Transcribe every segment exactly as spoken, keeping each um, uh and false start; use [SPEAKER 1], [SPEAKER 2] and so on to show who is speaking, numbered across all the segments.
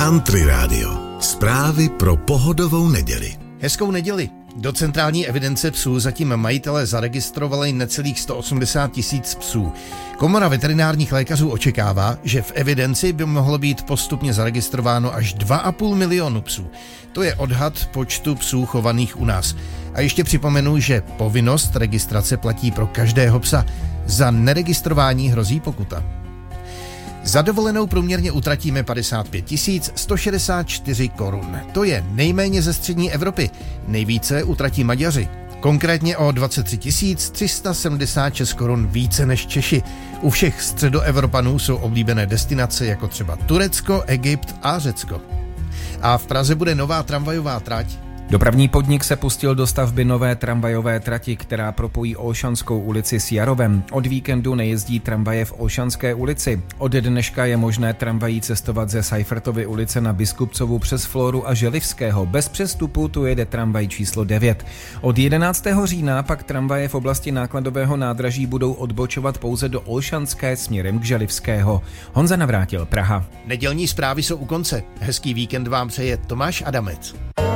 [SPEAKER 1] Country Radio. Zprávy pro pohodovou neděli.
[SPEAKER 2] Hezkou neděli. Do centrální evidence psů zatím majitelé zaregistrovali necelých sto osmdesát tisíc psů. Komora veterinárních lékařů očekává, že v evidenci by mohlo být postupně zaregistrováno až dva a půl milionu psů. To je odhad počtu psů chovaných u nás. A ještě připomenu, že povinnost registrace platí pro každého psa. Za neregistrování hrozí pokuta. Za dovolenou průměrně utratíme padesát pět tisíc sto šedesát čtyři korun. To je nejméně ze střední Evropy. Nejvíce utratí Maďaři. Konkrétně o dvacet tři tisíc tři sta sedmdesát šest korun více než Češi. U všech středoevropanů jsou oblíbené destinace jako třeba Turecko, Egypt a Řecko. A v Praze bude nová tramvajová trať.
[SPEAKER 3] Dopravní podnik se pustil do stavby nové tramvajové trati, která propojí Olšanskou ulici s Jarovem. Od víkendu nejezdí tramvaje v Olšanské ulici. Od dneška je možné tramvají cestovat ze Seifertovy ulice na Biskupcovu přes Floru a Želivského. Bez přestupu tu jede tramvaj číslo devět. Od jedenáctého října pak tramvaje v oblasti nákladového nádraží budou odbočovat pouze do Olšanské směrem k Želivského. Honza Navrátil, Praha.
[SPEAKER 2] Nedělní zprávy jsou u konce. Hezký víkend vám přeje Tomáš Adamec.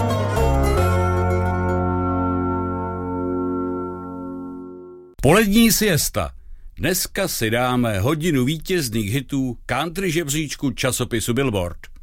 [SPEAKER 4] Polední siesta. Dneska si dáme hodinu vítězných hitů country žebříčku časopisu Billboard.